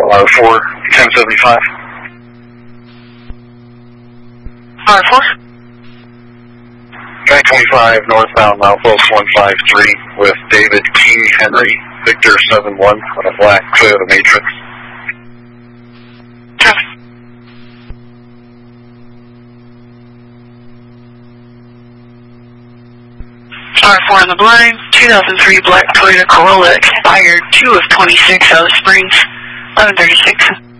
R4, 1075. R4? Guy 25, northbound Milepost 153 with David King Henry, Victor 71 on a black Toyota Matrix. R4 on the blind, 2003 black Toyota Corolla expired, 2 of 26 out of Springs, 1136.